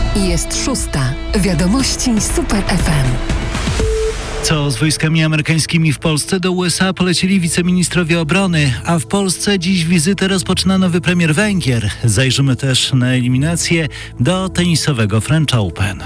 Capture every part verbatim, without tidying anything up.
Jest szósta. Wiadomości Super F M. Co z wojskami amerykańskimi w Polsce? Do U S A polecieli wiceministrowie obrony, a w Polsce dziś wizytę rozpoczyna nowy premier Węgier. Zajrzymy też na eliminację do tenisowego French Open.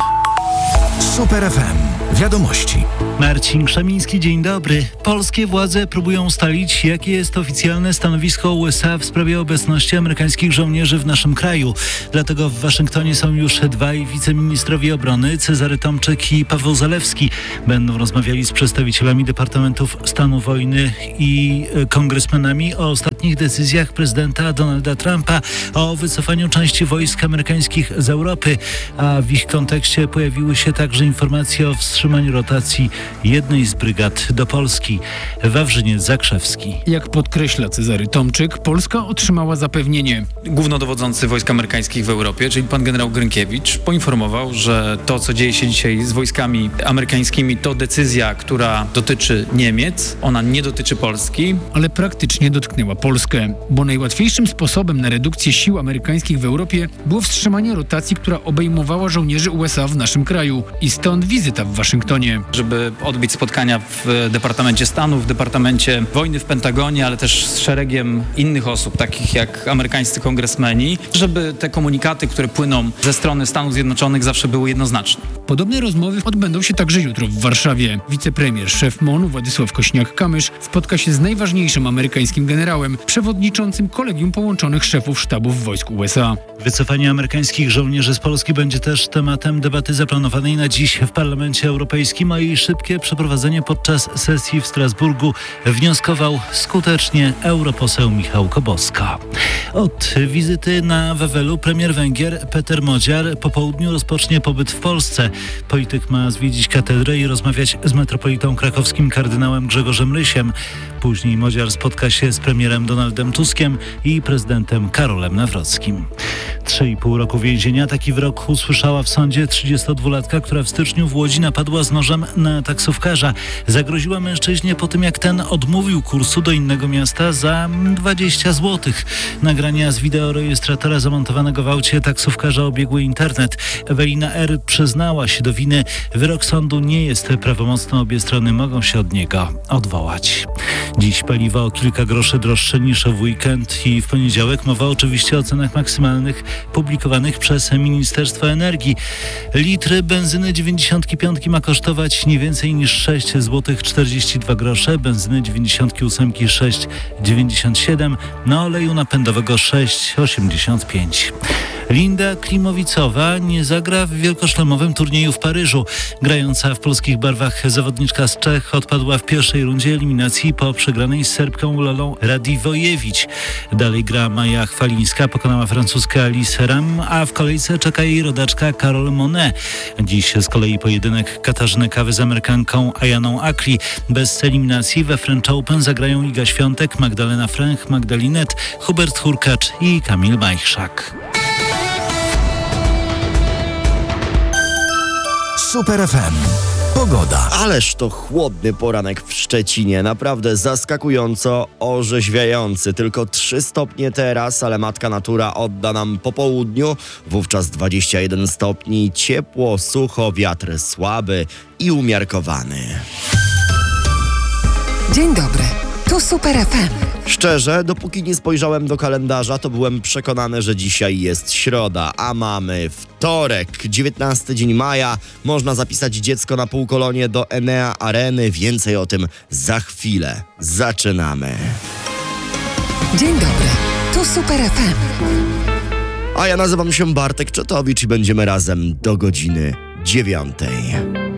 Super F M. Wiadomości. Marcin Krzemiński, dzień dobry. Polskie władze próbują ustalić, jakie jest oficjalne stanowisko U S A w sprawie obecności amerykańskich żołnierzy w naszym kraju. Dlatego w Waszyngtonie są już dwaj wiceministrowie obrony, Cezary Tomczyk i Paweł Zalewski. Będą rozmawiali z przedstawicielami Departamentów Stanu Wojny i kongresmenami o ostatnich decyzjach prezydenta Donalda Trumpa o wycofaniu części wojsk amerykańskich z Europy, a w ich kontekście pojawiły się także informacje o wstrzymaniu rotacji jednej z brygad do Polski. Wawrzyniec Zakrzewski. Jak podkreśla Cezary Tomczyk, Polska otrzymała zapewnienie. Głównodowodzący wojsk amerykańskich w Europie, czyli pan generał Grynkiewicz, poinformował, że to, co dzieje się dzisiaj z wojskami amerykańskimi, to decyzja, która dotyczy Niemiec. Ona nie dotyczy Polski. Ale praktycznie dotknęła Polskę, bo najłatwiejszym sposobem na redukcję sił amerykańskich w Europie było wstrzymanie rotacji, która obejmowała żołnierzy U S A w naszym kraju. I stąd wizyta w Waszyngtonie. Żeby odbyć spotkania w Departamencie Stanu, w Departamencie Wojny w Pentagonie, ale też z szeregiem innych osób, takich jak amerykańscy kongresmeni, żeby te komunikaty, które płyną ze strony Stanów Zjednoczonych, zawsze były jednoznaczne. Podobne rozmowy odbędą się także jutro w Warszawie. Wicepremier, szef M O N-u Władysław Kośniak-Kamysz spotka się z najważniejszym amerykańskim generałem, przewodniczącym Kolegium Połączonych Szefów Sztabów Wojsk U S A. Wycofanie amerykańskich żołnierzy z Polski będzie też tematem debaty zaplanowanej na dziś w Parlamencie Europejskim, a jej szybkie przeprowadzenie podczas sesji w Strasburgu wnioskował skutecznie europoseł Michał Koboska. Od wizyty na Wawelu premier Węgier Peter Modziar po południu rozpocznie pobyt w Polsce. Polityk ma zwiedzić katedrę i rozmawiać z metropolitą krakowskim kardynałem Grzegorzem Rysiem. Później Modziar spotka się z premierem Donaldem Tuskiem i prezydentem Karolem Nawrockim. Trzy i pół roku więzienia. Taki wyrok usłyszała w sądzie trzydziestodwulatka, która w styczniu w Łodzi napadła z nożem na taksówkarza. Zagroziła mężczyźnie po tym, jak ten odmówił kursu do innego miasta za dwadzieścia złotych. Nagrania z wideorejestratora zamontowanego w aucie taksówkarza obiegły internet. Ewelina R. przyznała się do winy. Wyrok sądu nie jest prawomocny. Obie strony mogą się od niego odwołać. Dziś paliwo o kilka groszy droższe niż w weekend i w poniedziałek. Mowa oczywiście o cenach maksymalnych publikowanych przez Ministerstwo Energii. Litry benzyny dziewięćdziesiątki piątki ma kosztować nie więcej niż sześć złotych czterdzieści dwa grosze, benzyny dziewięćdziesiątki ósemki sześć dziewięćdziesiąt siedem, na oleju napędowego sześć osiemdziesiąt pięć. Linda Klimowicowa nie zagra w wielkoszlemowym turnieju w Paryżu. Grająca w polskich barwach zawodniczka z Czech odpadła w pierwszej rundzie eliminacji po przegranej z Serbką Lolą Radivojewicz. Dalej gra Maja Chwalińska, pokonała francuskę Alice Ram, a w kolejce czeka jej rodaczka Carole Monet. Dziś z kolei pojedynek Katarzyny Kawy z Amerykanką Ayaną Akli. Bez eliminacji we French Open zagrają Iga Świątek, Magdalena Fręch, Magdalinet, Hubert Hurkacz i Kamil Majchrzak. Super F M. Pogoda. Ależ to chłodny poranek w Szczecinie. Naprawdę zaskakująco orzeźwiający. Tylko trzy stopnie teraz, ale matka natura odda nam po południu. Wówczas dwadzieścia jeden stopni. Ciepło, sucho, wiatr słaby i umiarkowany. Dzień dobry. Tu Super F M. Szczerze, dopóki nie spojrzałem do kalendarza, to byłem przekonany, że dzisiaj jest środa, a mamy wtorek, dziewiętnasty dzień maja. Można zapisać dziecko na półkolonie do Enea Areny. Więcej o tym za chwilę. Zaczynamy. Dzień dobry. Tu Super F M. A ja nazywam się Bartek Czotowicz i będziemy razem do godziny dziewiątej.